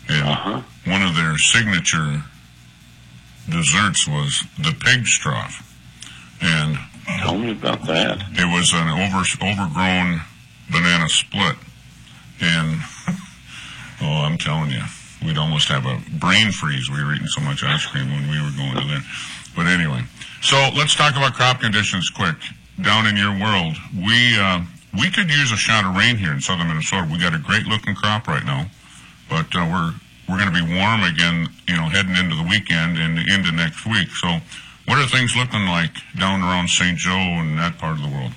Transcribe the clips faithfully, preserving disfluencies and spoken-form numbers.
And uh-huh. one of their signature desserts was the pig strough. And tell me about that. It was an over overgrown banana split. And, oh, I'm telling you, we'd almost have a brain freeze. We were eating so much ice cream when we were going to there. But anyway, so let's talk about crop conditions quick. Down in your world, we uh, we could use a shot of rain here in southern Minnesota. We got a great looking crop right now, but uh, we're we're going to be warm again, you know, heading into the weekend and into next week. So, what are things looking like down around Saint Joe and that part of the world?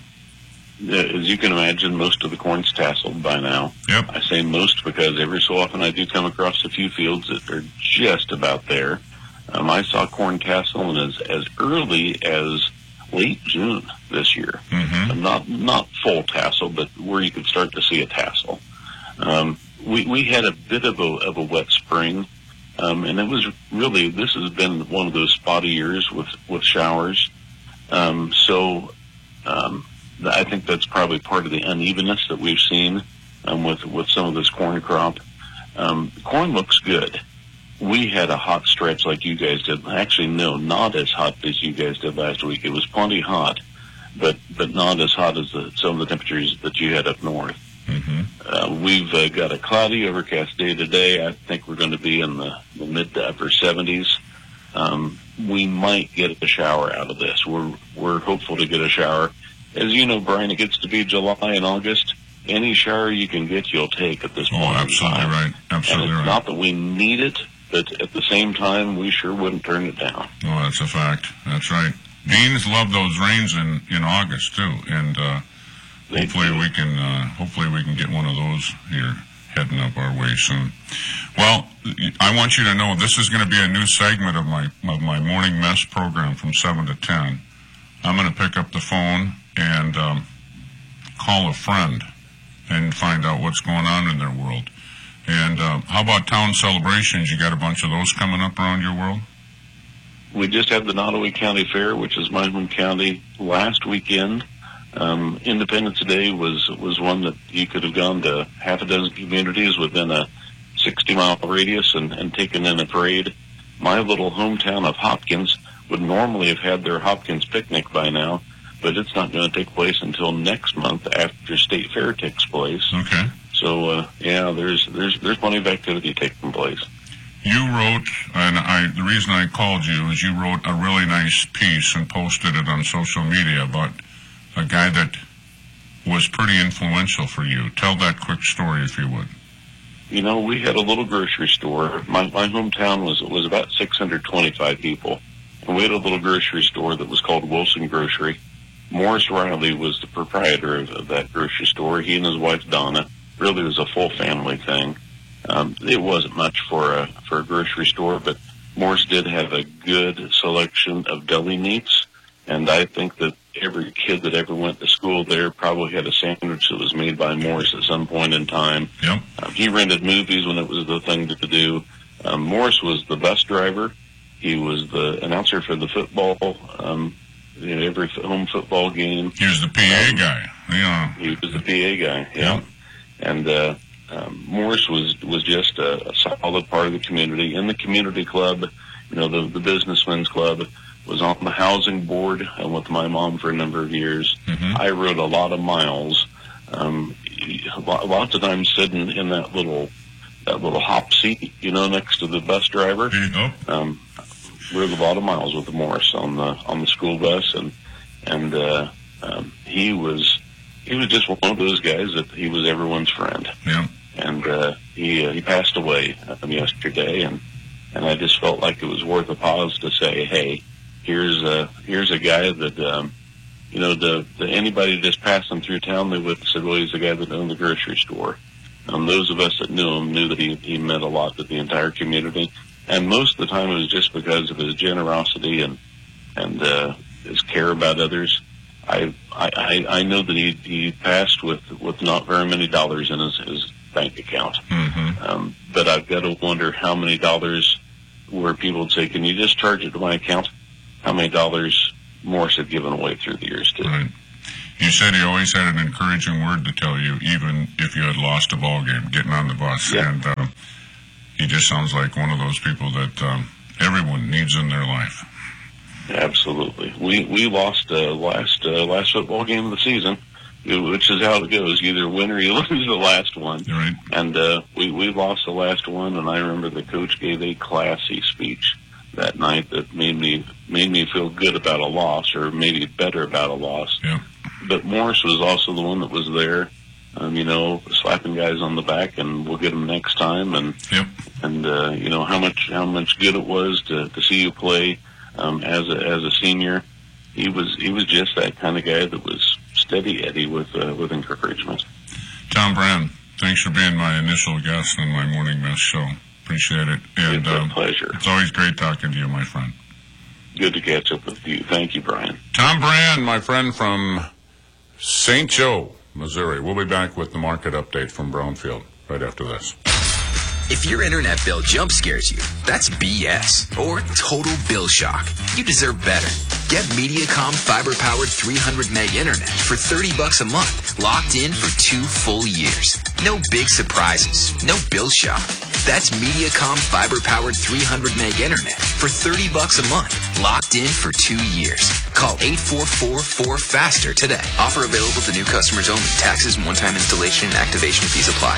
As you can imagine, most of the corn's tasseled by now. Yep. I say most because every so often I do come across a few fields that are just about there. Um, I saw corn tassel as as early as late June this year. Mm-hmm. Not not full tassel, but where you could start to see a tassel. Um, we we had a bit of a of a wet spring, um, and it was really this has been one of those spotty years with with showers. Um, so um, I think that's probably part of the unevenness that we've seen um, with with some of this corn crop. Um, corn looks good. We had a hot stretch like you guys did. Actually, no, not as hot as you guys did last week. It was plenty hot, but but not as hot as the, some of the temperatures that you had up north. Mm-hmm. Uh, we've uh, got a cloudy, overcast day today. I think we're going to be in the, the mid to upper seventies. Um, we might get a shower out of this. We're we're hopeful to get a shower. As you know, Brian, it gets to be July and August. Any shower you can get, you'll take at this point. Oh, absolutely right. Absolutely and it's right. Not that we need it, but at the same time, we sure wouldn't turn it down. Oh, that's a fact. That's right. Beans love those rains in, in August too, and uh, hopefully we can uh, hopefully we can get one of those here heading up our way soon. Well, I want you to know this is going to be a new segment of my of my morning mess program from seven to ten. I'm going to pick up the phone and um, call a friend and find out what's going on in their world. And uh, how about town celebrations? You got a bunch of those coming up around your world? We just had the Nottoway County Fair, which is my home county, last weekend. Um, Independence Day was was one that you could have gone to half a dozen communities within a sixty-mile radius and, and taken in a parade. My little hometown of Hopkins would normally have had their Hopkins picnic by now, but it's not going to take place until next month after State Fair takes place. Okay. So, uh, yeah, there's there's there's plenty of activity taking place. You wrote, and I the reason I called you is you wrote a really nice piece and posted it on social media about a guy that was pretty influential for you. Tell that quick story, if you would. You know, we had a little grocery store. My my hometown was was about six hundred twenty-five people, and we had a little grocery store that was called Wilson Grocery. Morris Riley was the proprietor of, of that grocery store. He and his wife Donna. Really was a full family thing. Um, it wasn't much for a for a grocery store, but Morris did have a good selection of deli meats, and I think that every kid that ever went to school there probably had a sandwich that was made by Morris at some point in time. Yep. Um, he rented movies when it was the thing to do. Um, Morris was the bus driver. He was the announcer for the football, um, you know, every home football game. He was the P A um, guy. Yeah. He was the P A guy. Yeah. Yep. And uh, um, Morris was was just a, a solid part of the community. In the community club, you know, the, the businessmen's club, was on the housing board uh, with my mom for a number of years. Mm-hmm. I rode a lot of miles. Um, lots of times sitting in that little that little hop seat, you know, next to the bus driver. There you go. Um, rode a lot of miles with Morris on the on the school bus, and and uh, um, he was. He was just one of those guys that he was everyone's friend. Yeah. And uh, he uh, he passed away um, yesterday, and and I just felt like it was worth a pause to say, hey, here's a here's a guy that um, you know the, the anybody just passing through town, they would have said, well, he's the guy that owned the grocery store. Um, those of us that knew him knew that he he meant a lot to the entire community, and most of the time it was just because of his generosity and and uh, his care about others. I, I I know that he he passed with, with not very many dollars in his, his bank account. Mm-hmm. Um, but I've got to wonder how many dollars where people would say, can you just charge it to my account? How many dollars Morris had given away through the years, too. Right. You said he always had an encouraging word to tell you, even if you had lost a ball game, getting on the bus. Yeah. And uh, he just sounds like one of those people that um, everyone needs in their life. Absolutely. We we lost uh, last uh, last football game of the season, which is how it goes. You either win or you lose the last one. Right. And uh, we we lost the last one, and I remember the coach gave a classy speech that night that made me made me feel good about a loss, or maybe better about a loss. Yeah. But Morris was also the one that was there, um, you know, slapping guys on the back, and we'll get them next time. And yep. and uh, you know how much how much good it was to to see you play. Um, as a as a senior, he was he was just that kind of guy that was steady Eddie with uh, with encouragement. Tom Brand, thanks for being my initial guest on my Morning Mess show. Appreciate it. And, it's a um, pleasure. It's always great talking to you, my friend. Good to catch up with you. Thank you, Brian. Tom Brand, my friend from Saint Joe, Missouri. We'll be back with the market update from Brownfield right after this. If your internet bill jump scares you, that's B S or total bill shock. You deserve better. Get Mediacom fiber-powered three hundred meg internet for thirty bucks a month, locked in for two full years. No big surprises, no bill shock. That's Mediacom fiber-powered three hundred meg internet for thirty bucks a month, locked in for two years. Call eight four four four FASTER today. Offer available to new customers only. Taxes and one-time installation and activation fees apply.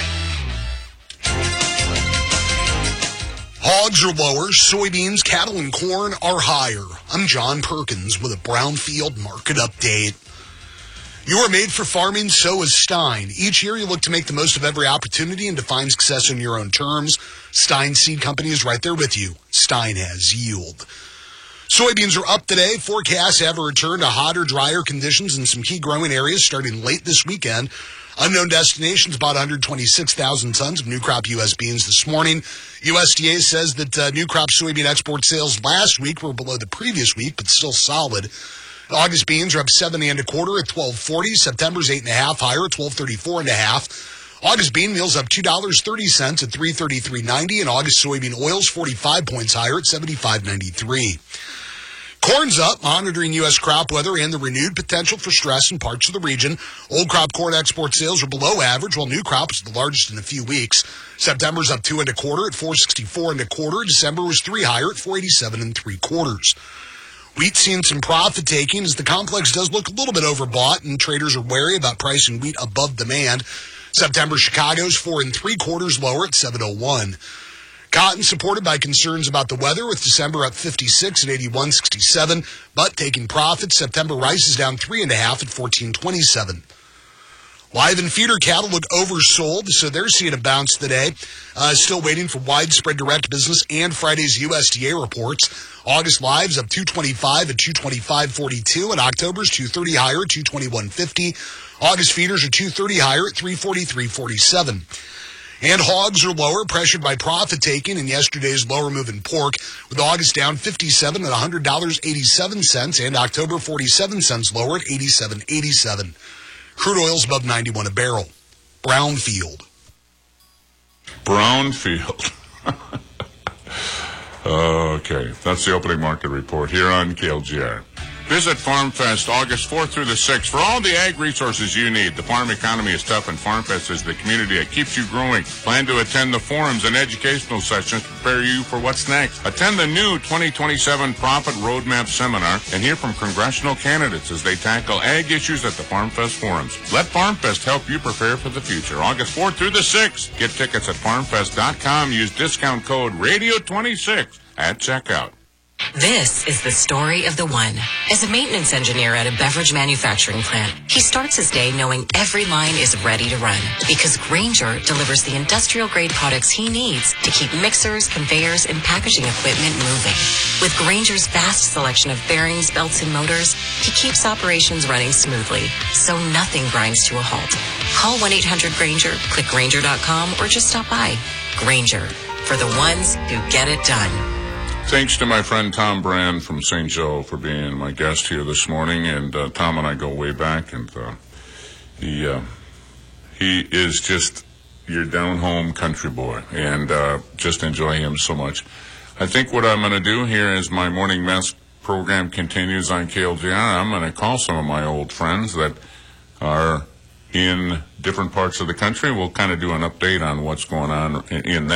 Hogs are lower, soybeans, cattle, and corn are higher. I'm John Perkins with a Brownfield market update. You are made for farming, so is Stein. Each year you look to make the most of every opportunity and define success on your own terms. Stein Seed Company is right there with you. Stein has yield. Soybeans are up today. Forecasts have a return to hotter, drier conditions in some key growing areas starting late this weekend. Unknown Destinations bought one hundred twenty-six thousand tons of new crop U S beans this morning. U S D A says that uh, new crop soybean export sales last week were below the previous week, but still solid. August beans are up seventy and a quarter at twelve forty. September's eight and a half higher at twelve thirty-four and a half. August bean meal's up two dollars and thirty cents at three thirty-three ninety, and August soybean oil's forty-five points higher at seventy-five ninety-three. Corn's up, monitoring U S crop weather and the renewed potential for stress in parts of the region. Old crop corn export sales are below average, while new crop is the largest in a few weeks. September's up two and a quarter at four sixty-four and a quarter. December was three higher at four eighty-seven and three quarters. Wheat seeing some profit taking as the complex does look a little bit overbought, and traders are wary about pricing wheat above demand. September Chicago's four and three quarters lower at seven oh one. Cotton supported by concerns about the weather, with December up fifty-six at eighty-one sixty-seven, but taking profits. September rice is down three and a half at fourteen twenty-seven. Live and feeder cattle look oversold, so they're seeing a bounce today. Uh, still waiting for widespread direct business and Friday's U S D A reports. August lives up two twenty-five at two twenty-five forty-two, and October's two thirty higher at two twenty-one fifty. August feeders are two thirty higher at three forty-three forty-seven. And hogs are lower, pressured by profit taking in yesterday's lower moving pork, with August down fifty-seven at one hundred dollars and eighty-seven cents, and October forty-seven cents lower at eighty-seven eighty-seven. Crude oil's above ninety-one a barrel. Brownfield. Brownfield. Okay, that's the opening market report here on K L G R. Visit FarmFest August fourth through the sixth for all the ag resources you need. The farm economy is tough, and FarmFest is the community that keeps you growing. Plan to attend the forums and educational sessions to prepare you for what's next. Attend the new twenty twenty-seven Profit Roadmap Seminar and hear from congressional candidates as they tackle ag issues at the FarmFest forums. Let FarmFest help you prepare for the future. August fourth through the sixth. Get tickets at farmfest dot com. Use discount code radio twenty-six at checkout. This is the story of the one. As a maintenance engineer at a beverage manufacturing plant, he starts his day knowing every line is ready to run because Grainger delivers the industrial-grade products he needs to keep mixers, conveyors, and packaging equipment moving. With Grainger's vast selection of bearings, belts, and motors, he keeps operations running smoothly, so nothing grinds to a halt. Call one eight hundred Grainger, click Grainger dot com, or just stop by. Grainger, for the ones who get it done. Thanks to my friend Tom Brand from Saint Joe for being my guest here this morning. And uh, Tom and I go way back, and uh, he uh, he is just your down-home country boy, and uh, just enjoy him so much. I think what I'm going to do here as my Morning Mess program continues on K L G R, I'm going to call some of my old friends that are in different parts of the country. We'll kind of do an update on what's going on in, in that.